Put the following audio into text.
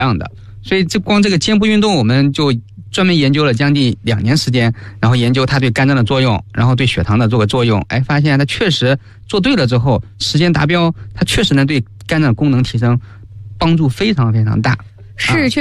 样的。所以光这个肩部运动，我们就专门研究了将近2年时间，然后研究它对肝脏的作用，然后对血糖的这个作用，发现它确实做对了之后，时间达标，它确实能对肝脏功能提升帮助非常非常大。 是。